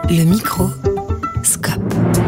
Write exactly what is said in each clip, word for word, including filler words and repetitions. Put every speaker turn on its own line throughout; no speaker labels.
Le micro Scope.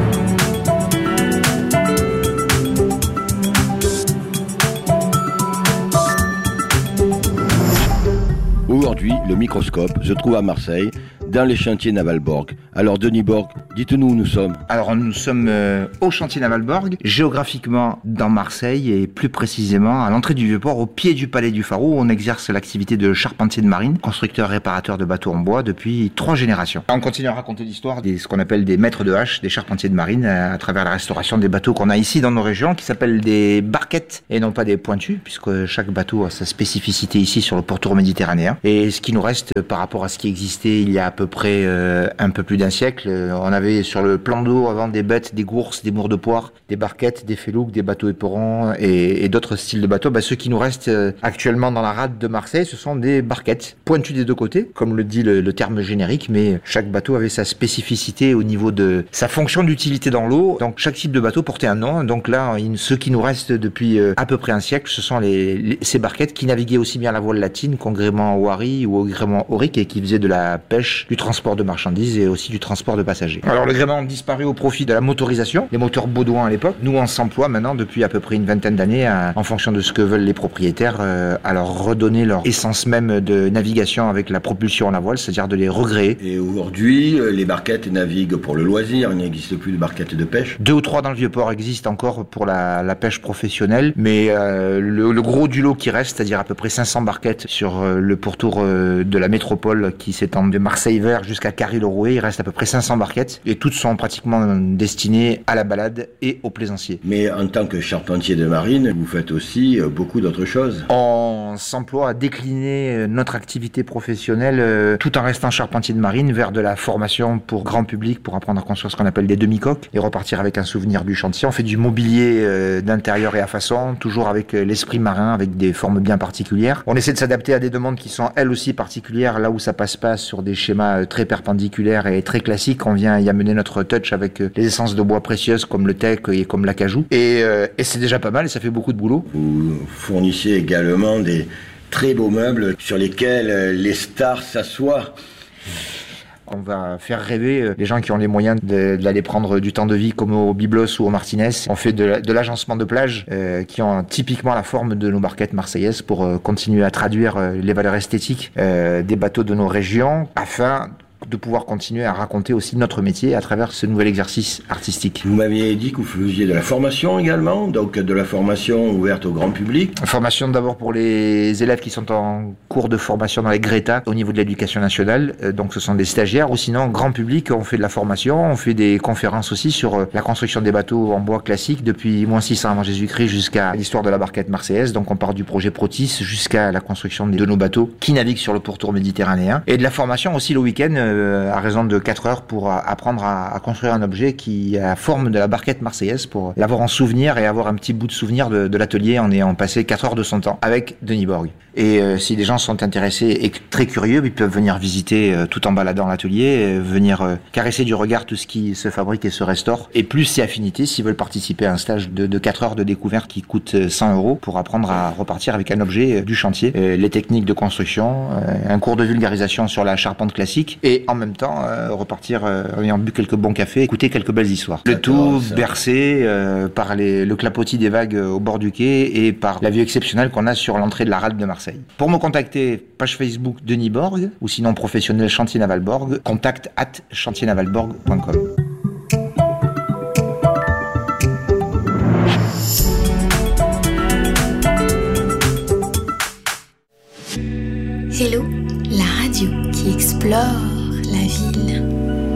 Aujourd'hui, le microscope se trouve à Marseille, dans les chantiers Navalborg. Alors Denis Borg, dites-nous où nous sommes.
Alors nous sommes euh, au chantier Navalborg, géographiquement dans Marseille et plus précisément à l'entrée du Vieux-Port, au pied du palais du Pharo, où on exerce l'activité de charpentier de marine, constructeur réparateur de bateaux en bois depuis trois générations. On continue à raconter l'histoire de ce qu'on appelle des maîtres de hache, des charpentiers de marine, à, à travers la restauration des bateaux qu'on a ici dans nos régions, qui s'appellent des barquettes et non pas des pointus, puisque chaque bateau a sa spécificité ici sur le pourtour méditerranéen. Et ce qui nous reste par rapport à ce qui existait il y a à peu près euh, un peu plus d'un siècle, euh, on avait sur le plan d'eau avant des bêtes, des gourses, des mours de poire, des barquettes, des félouques, des bateaux éperons et, et d'autres styles de bateaux. Bah, ceux qui nous restent euh, actuellement dans la rade de Marseille, ce sont des barquettes pointues des deux côtés, comme le dit le, le terme générique, mais chaque bateau avait sa spécificité au niveau de sa fonction d'utilité dans l'eau. Donc chaque type de bateau portait un nom. Donc là, il, ceux qui nous restent depuis euh, à peu près un siècle, ce sont les, les, ces barquettes qui naviguaient aussi bien à la voile latine qu'en gréement Wari ou au gréement aurique et qui faisaient de la pêche, du transport de marchandises et aussi du transport de passagers. Alors le gréement a disparu au profit de la motorisation, les moteurs Baudouin à l'époque. Nous on s'emploie maintenant depuis à peu près une vingtaine d'années à, en fonction de ce que veulent les propriétaires, euh, à leur redonner leur essence même de navigation avec la propulsion à la voile, c'est-à-dire de les regréer.
Et aujourd'hui, les barquettes naviguent pour le loisir, il n'existe plus de barquettes de pêche.
Deux ou trois dans le Vieux-Port existent encore pour la, la pêche professionnelle, mais euh, le, le gros du lot qui reste, c'est-à-dire à peu près cinq cents barquettes sur euh, le pourtour euh, de la métropole qui s'étend de Marseille vers jusqu'à Carry-le-Rouet, il reste à peu près cinq cents barquettes et toutes sont pratiquement destinées à la balade et aux plaisanciers.
Mais en tant que charpentier de marine, vous faites aussi beaucoup d'autres choses.
On s'emploie à décliner notre activité professionnelle euh, tout en restant charpentier de marine vers de la formation pour grand public pour apprendre à construire ce qu'on appelle des demi-coques et repartir avec un souvenir du chantier. On fait du mobilier euh, d'intérieur et à façon, toujours avec euh, l'esprit marin, avec des formes bien particulières. On essaie de s'adapter à des demandes qui sont elles aussi particulières, là où ça passe pas sur des schémas très perpendiculaires et très classiques. On vient y amener notre touch avec les essences de bois précieuses comme le teck et comme l'acajou. Et, euh, et c'est déjà pas mal et ça fait beaucoup de boulot.
Vous fournissez également des très beaux meubles sur lesquels les stars s'assoient.
On va faire rêver les gens qui ont les moyens de, d'aller prendre du temps de vie comme au Byblos ou au Martinez. On fait de, de l'agencement de plage euh, qui ont typiquement la forme de nos barquettes marseillaises pour euh, continuer à traduire euh, les valeurs esthétiques euh, des bateaux de nos régions afin de pouvoir continuer à raconter aussi notre métier à travers ce nouvel exercice artistique.
Vous m'aviez dit que vous faisiez de la formation également, donc de la formation ouverte au grand public.
Formation d'abord pour les élèves qui sont en cours de formation dans les Greta au niveau de l'éducation nationale, donc ce sont des stagiaires, ou sinon grand public, on fait de la formation, on fait des conférences aussi sur la construction des bateaux en bois classique depuis moins six cents avant Jésus-Christ jusqu'à l'histoire de la barquette marseillaise, donc on part du projet Protis jusqu'à la construction de nos bateaux qui naviguent sur le pourtour méditerranéen, et de la formation aussi le week-end à raison de quatre heures pour apprendre à, à construire un objet qui a la forme de la barquette marseillaise pour l'avoir en souvenir et avoir un petit bout de souvenir de, de l'atelier en ayant passé quatre heures de son temps avec Denis Borg. Et euh, si les gens sont intéressés et très curieux, ils peuvent venir visiter euh, tout en baladant l'atelier, euh, venir euh, caresser du regard tout ce qui se fabrique et se restaure. Et plus c'est affinité, s'ils veulent participer à un stage de, de quatre heures de découverte qui coûte cent euros pour apprendre à repartir avec un objet euh, du chantier, euh, les techniques de construction, euh, un cours de vulgarisation sur la charpente classique et en même temps euh, repartir euh, en ayant bu quelques bons cafés, écouter quelques belles histoires. Le tout bercé euh, par les, le clapotis des vagues au bord du quai et par la vue exceptionnelle qu'on a sur l'entrée de la rade de Marseille. Pour me contacter, page Facebook Denis Borg ou sinon professionnel Chantier Navalborg, contact at chantier navalborg point com.
Hello, la radio qui explore la ville.